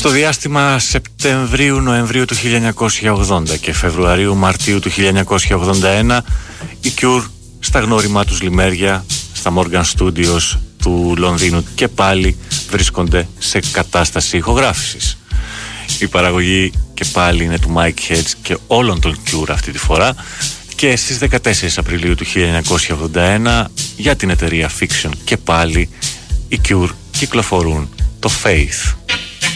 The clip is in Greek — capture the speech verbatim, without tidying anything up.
Στο διάστημα Σεπτεμβρίου-Νοεμβρίου του χίλια εννιακόσια ογδόντα και Φεβρουαρίου-Μαρτίου του χίλια εννιακόσια ογδόντα ένα οι Cure στα γνώριμά τους λιμέρια στα Morgan Studios του Λονδίνου και πάλι βρίσκονται σε κατάσταση ηχογράφησης. Η παραγωγή και πάλι είναι του Mike Hedges και όλων των Cure αυτή τη φορά, και στις δεκατέσσερις Απριλίου του χίλια εννιακόσια ογδόντα ένα για την εταιρεία Fiction και πάλι οι Cure κυκλοφορούν το Faith.